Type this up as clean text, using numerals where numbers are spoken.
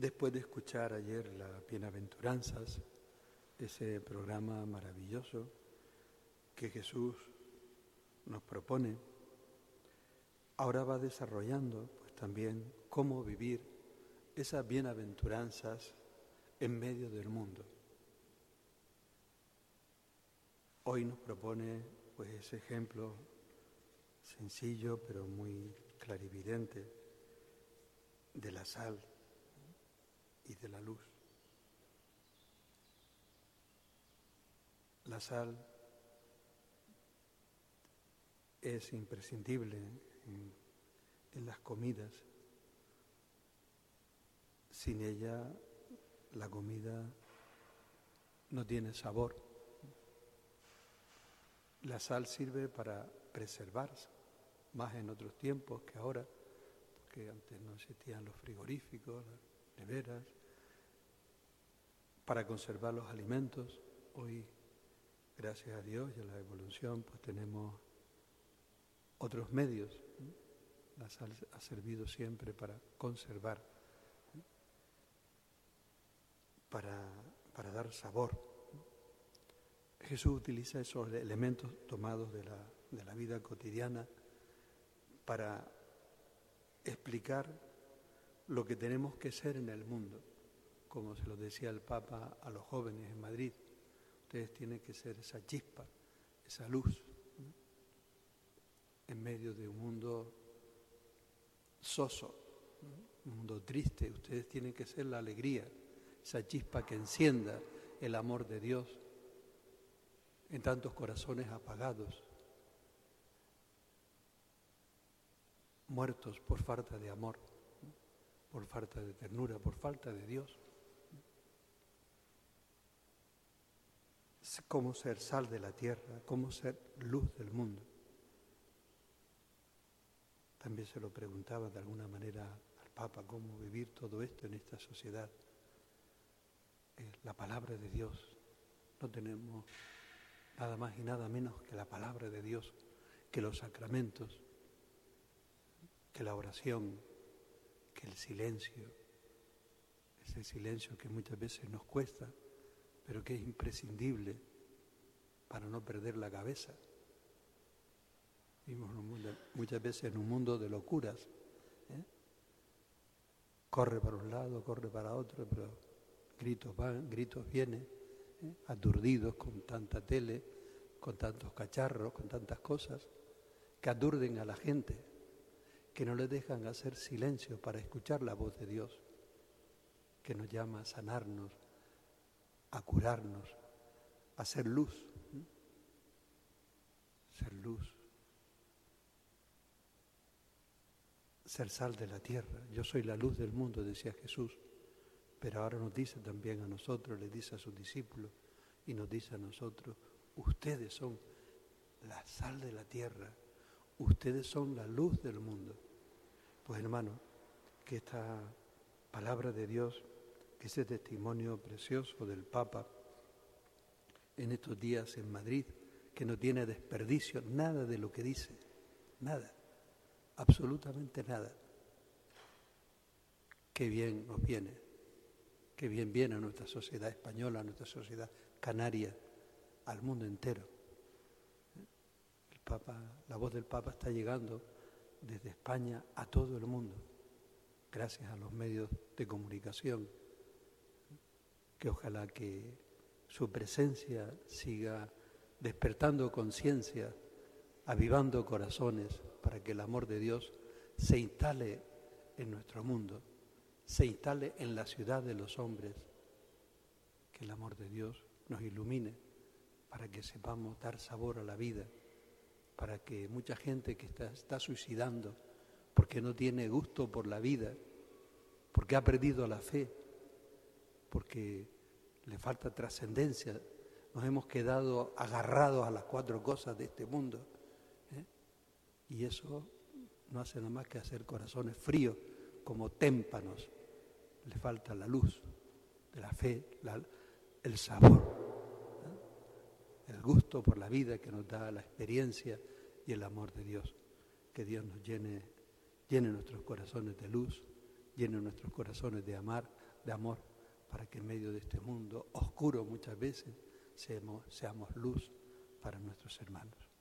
Después de escuchar ayer las Bienaventuranzas, ese programa maravilloso que Jesús nos propone, ahora va desarrollando pues también cómo vivir esas bienaventuranzas en medio del mundo. Hoy nos propone pues ese ejemplo sencillo pero muy clarividente de la sal y de la luz. La sal es imprescindible en las comidas. Sin ella la comida no tiene sabor. La sal sirve para preservarse, más en otros tiempos que ahora, porque antes no existían los frigoríficos, las neveras, para conservar los alimentos. Hoy, gracias a Dios y a la evolución, pues tenemos otros medios. La sal ha servido siempre para conservar, para dar sabor. Jesús utiliza esos elementos tomados de la vida cotidiana para explicar lo que tenemos que ser en el mundo. Como se lo decía el Papa a los jóvenes en Madrid, ustedes tienen que ser esa chispa, esa luz, ¿no? En medio de un mundo soso, ¿no? Un mundo triste, ustedes tienen que ser la alegría, esa chispa que encienda el amor de Dios en tantos corazones apagados, muertos por falta de amor, ¿no? Por falta de ternura, por falta de Dios. Cómo ser sal de la tierra, cómo ser luz del mundo. También se lo preguntaba de alguna manera al Papa, cómo vivir todo esto en esta sociedad. La palabra de Dios. No tenemos nada más y nada menos que la palabra de Dios, que los sacramentos, que la oración, que el silencio, ese silencio que muchas veces nos cuesta, pero que es imprescindible para no perder la cabeza. Vivimos muchas veces en un mundo de locuras, ¿eh? Corre para un lado, corre para otro, pero gritos van, gritos vienen, aturdidos con tanta tele, con tantos cacharros, con tantas cosas, que aturden a la gente, que no les dejan hacer silencio para escuchar la voz de Dios, que nos llama a sanarnos, a curarnos, a ser luz. Ser luz. Ser sal de la tierra. Yo soy la luz del mundo, decía Jesús. Pero ahora nos dice también a nosotros, le dice a sus discípulos y nos dice a nosotros, ustedes son la sal de la tierra, ustedes son la luz del mundo. Pues hermano, que esta palabra de Dios, que ese testimonio precioso del Papa en estos días en Madrid, que no tiene desperdicio, nada de lo que dice, nada, absolutamente nada. Qué bien nos viene, qué bien viene a nuestra sociedad española, a nuestra sociedad canaria, al mundo entero. El Papa, la voz del Papa está llegando desde España a todo el mundo, gracias a los medios de comunicación, que ojalá que su presencia siga despertando conciencia, avivando corazones, para que el amor de Dios se instale en nuestro mundo, se instale en la ciudad de los hombres, que el amor de Dios nos ilumine, para que sepamos dar sabor a la vida, para que mucha gente que está suicidando porque no tiene gusto por la vida, porque ha perdido la fe, porque le falta trascendencia, nos hemos quedado agarrados a las cuatro cosas de este mundo, y eso no hace nada más que hacer corazones fríos como témpanos. Le falta la luz de la fe, el sabor, el gusto por la vida que nos da la experiencia y el amor de Dios. Que Dios nos llene nuestros corazones de luz, llene nuestros corazones de amar de amor, para que en medio de este mundo oscuro muchas veces seamos luz para nuestros hermanos.